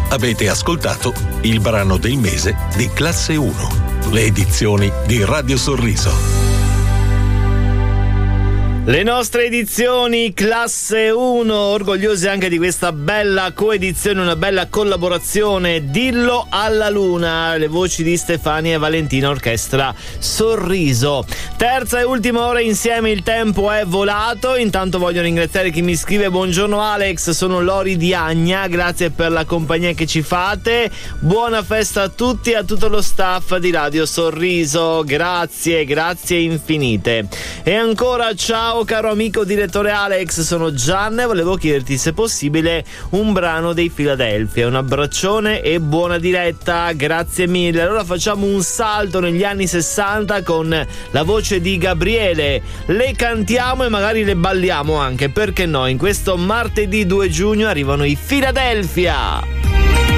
Avete ascoltato il brano del mese di Classe 1, le edizioni di Radio Sorriso. Le nostre edizioni Classe 1, orgogliose anche di questa bella coedizione, una bella collaborazione. Dillo alla Luna, le voci di Stefania e Valentina, orchestra Sorriso. Terza e ultima ora insieme, il tempo è volato. Intanto voglio ringraziare chi mi scrive: buongiorno Alex, sono Lori di Agna, grazie per la compagnia che ci fate, buona festa a tutti e a tutto lo staff di Radio Sorriso, grazie infinite. E ancora ciao caro amico direttore Alex, sono Gianna e volevo chiederti se possibile un brano dei Philadelphia. Un abbraccione e buona diretta, grazie mille. Allora facciamo un salto negli anni 60 con la voce di Gabriele, le cantiamo e magari le balliamo anche, perché no? In questo martedì 2 giugno arrivano i Philadelphia.